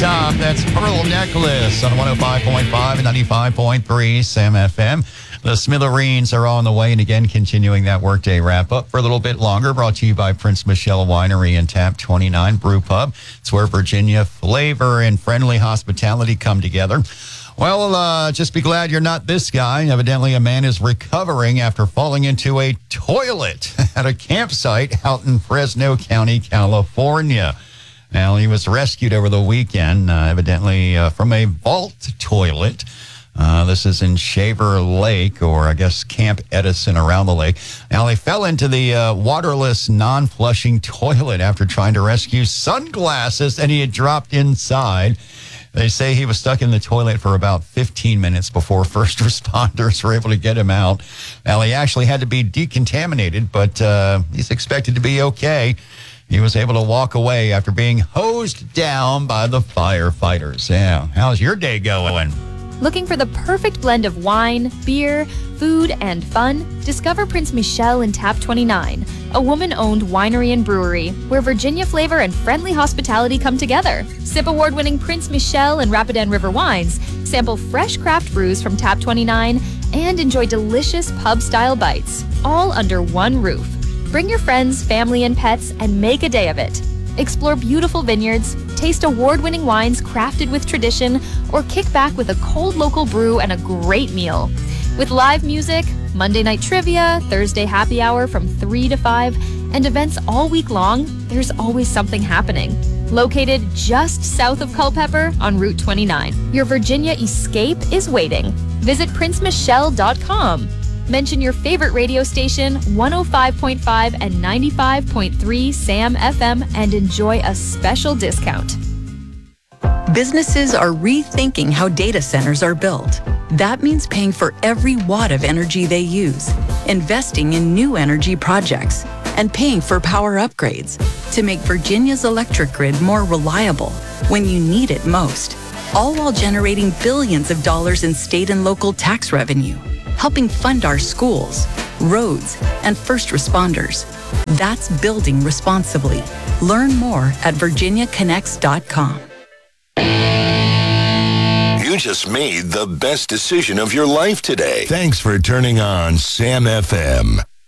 top. That's Pearl Necklace on 105.5 and 95.3 Sam FM. The Smithereens are on the way, and again, continuing that workday wrap-up for a little bit longer, brought to you by Prince Michelle Winery and Tap 29 Brew Pub. It's where Virginia flavor and friendly hospitality come together. Well, just be glad you're not this guy. Evidently, a man is recovering after falling into a toilet at a campsite out in Fresno County, California. Now, he was rescued over the weekend, evidently from a vault toilet. This is in Shaver Lake, or I guess Camp Edison around the lake. Now, they fell into the waterless, non-flushing toilet after trying to rescue sunglasses, and he had dropped inside. They say he was stuck in the toilet for about 15 minutes before first responders were able to get him out. Now, he actually had to be decontaminated, but he's expected to be okay. He was able to walk away after being hosed down by the firefighters. Yeah, how's your day going? Looking for the perfect blend of wine, beer, food, and fun? Discover Prince Michelle and Tap 29, a woman-owned winery and brewery where Virginia flavor and friendly hospitality come together. Sip award-winning Prince Michelle and Rapidan River wines, sample fresh craft brews from Tap 29, and enjoy delicious pub-style bites, all under one roof. Bring your friends, family, and pets and make a day of it. Explore beautiful vineyards, taste award-winning wines crafted with tradition, or kick back with a cold local brew and a great meal. With live music, Monday night trivia, Thursday happy hour from 3 to 5, and events all week long, there's always something happening. Located just south of Culpeper on Route 29, your Virginia escape is waiting. Visit princemichelle.com. Mention your favorite radio station, 105.5 and 95.3 Sam FM, and enjoy a special discount. Businesses are rethinking how data centers are built. That means paying for every watt of energy they use, investing in new energy projects, and paying for power upgrades to make Virginia's electric grid more reliable when you need it most, all while generating billions of dollars in state and local tax revenue, helping fund our schools, roads, and first responders. That's building responsibly. Learn more at virginiaconnects.com. You just made the best decision of your life today. Thanks for turning on Sam FM.